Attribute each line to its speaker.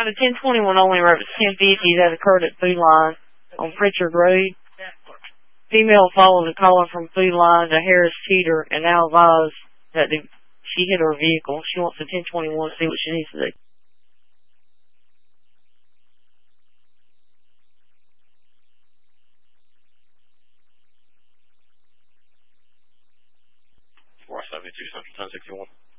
Speaker 1: a 1021 only reference 1050 that occurred at Food Line on Pritchard Road. Female followed a caller from Food Line to Harris Teeter and now advised that she hit her vehicle. She wants a 1021 to see what she needs to do.
Speaker 2: Central 1061.